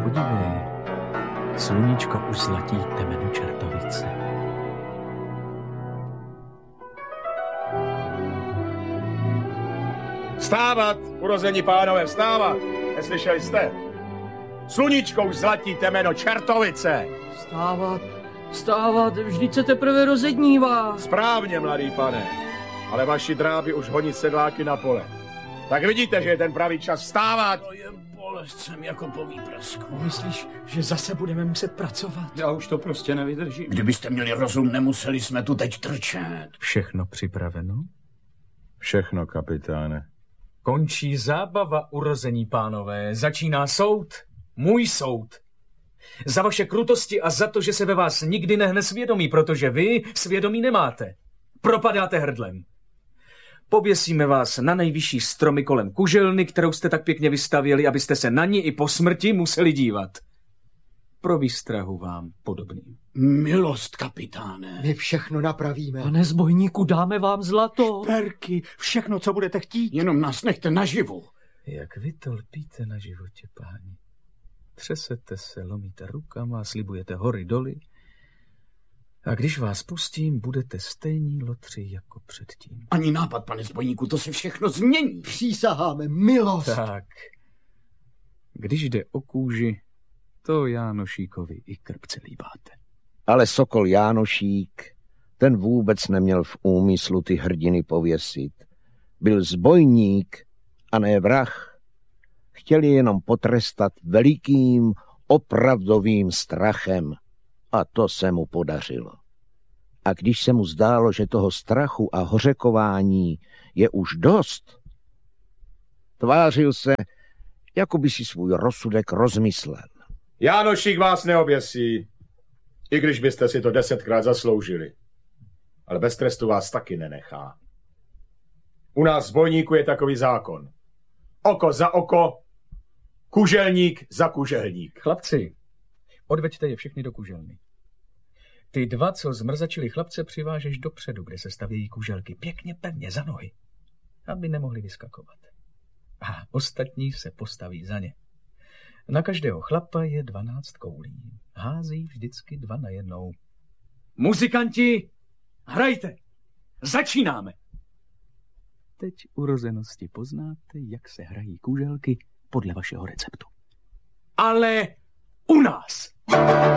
podívej, sluníčko už zlatí temeno Čertovice. Vstávat, urození pánové, vstávat! Neslyšeli jste? Sluníčko už zlatí temeno Čertovice! Vstávat, vždyť se teprve rozednívá. Správně, mladý pane, ale vaši dráby už honí sedláky na pole. Tak vidíte, že je ten pravý čas vstávat! To je bolestcem jako po výprasku. Myslíš, že zase budeme muset pracovat? Já už to prostě nevydržím. Kdybyste měli rozum, nemuseli jsme tu teď trčet. Všechno připraveno? Všechno, kapitáne. Končí zábava, urození pánové. Začíná soud. Můj soud. Za vaše krutosti a za to, že se ve vás nikdy nehne svědomí, protože vy svědomí nemáte. Propadáte hrdlem. Pověsíme vás na nejvyšší stromy kolem kuželny, kterou jste tak pěkně vystavěli, abyste se na ní i po smrti museli dívat. Pro výstrahu vám podobným. Milost, kapitáne. My všechno napravíme. Pane zbojníku, dáme vám zlato. Perky, všechno, co budete chtít. Jenom nás nechte naživu. Jak vy to lpíte na životě, páni. Třesete se, lomíte rukama, slibujete hory doly. A když vás pustím, budete stejní lotři jako předtím. Ani nápad, pane zbojníku, to se všechno změní. Přísaháme milost. Tak. Když jde o kůži, to Jánošíkovi i krpce líbáte. Ale sokol Jánošík, ten vůbec neměl v úmyslu ty hrdiny pověsit. Byl zbojník a ne vrah. Chtěl je jenom potrestat velikým, opravdovým strachem. A to se mu podařilo. A když se mu zdálo, že toho strachu a hořekování je už dost, tvářil se, jako by si svůj rozsudek rozmyslel. Jánošík vás neoběsí, i když byste si to 10krát zasloužili. Ale bez trestu vás taky nenechá. U nás v bojníku je takový zákon. Oko za oko, kuželník za kuželník. Chlapci, odveďte je všechny do kuželny. Ty dva, co zmrzačili chlapce, přivážeš dopředu, kde se stavějí kuželky, pěkně pevně za nohy, aby nemohli vyskakovat. A ostatní se postaví za ně. Na každého chlapa je 12 koulí. Hází vždycky 2 na jednou. Muzikanti, hrajte! Začínáme! Teď urozenosti poznáte, jak se hrají kuželky podle vašeho receptu. Ale u nás!